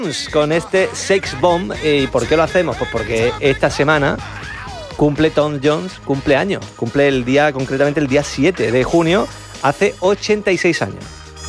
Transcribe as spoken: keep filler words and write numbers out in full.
con este Sex Bomb. ¿Y por qué lo hacemos? Pues porque esta semana cumple Tom Jones, cumple años, cumple el día, concretamente el día siete de junio, hace ochenta y seis años.